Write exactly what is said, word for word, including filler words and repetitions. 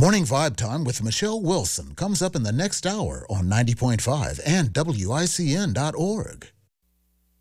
Morning Vibe Time with Michelle Wilson comes up in the next hour on ninety point five and W I C N dot org.